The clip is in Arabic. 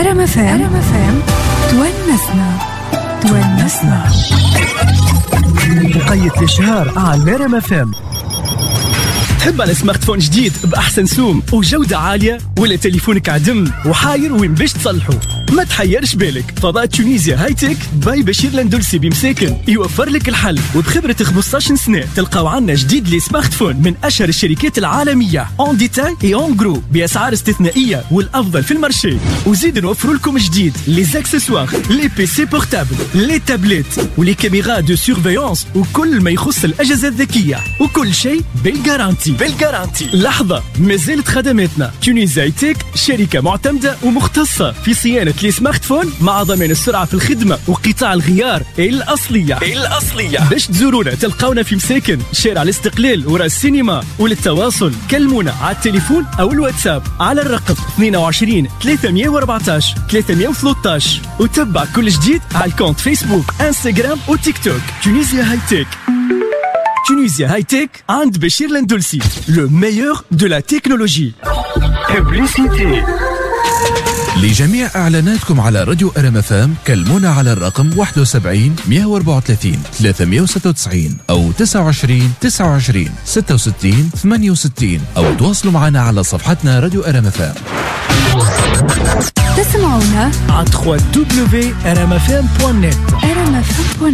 RMFM تونسنا مقيد الإشهار على RMFM. تحب على سمارت فون جديد بأحسن سوم وجودة عالية، ولا تليفونك عدم وحاير وين باش تصلحه؟ ما تحيرش بالك، فضاء تونيزيا هاي تك باي بشير لندلسي بمساكن يوفر لك الحل، وبخبرة 15 سنة تلقاو عنا جديد لي سمارت فون من أشهر الشركات العالمية اون ديتاي اي اون جرو بأسعار استثنائية والأفضل في المارشي. وزيد نوفر لكم جديد لي زاكسسوار، لي بي سي بورتابل، لي تابلت ولي كاميرا دو سيرفيونس وكل ما يخص الأجهزة الذكية، وكل شيء بالجارانتي. لحظة، مازالت خدماتنا. تونيزيا تك شركة معتمدة ومختصة في صيانة لي سمارت فون مع ضمان السرعة في الخدمة وقطاع الغيار الأصلية. باش تزورونا تلقاونا في مساكن شارع الاستقلال ورا السينما، وللتواصل كلمونا على التليفون أو الواتساب على الرقم 22 314 313، وتبع كل جديد على الكونت فيسبوك انستغرام وتيك توك. تونيزيا هاي تك. تونيزيا هاي تك عند بشير لندلسي، le meilleur de la technologie. Publicité. لجميع إعلاناتكم على راديو RMFM كلمونا على الرقم 71 134 396 أو 29 29 66 68، أو تواصلوا معنا على صفحتنا راديو RMFM. تسمعونا على www.rmfm.net.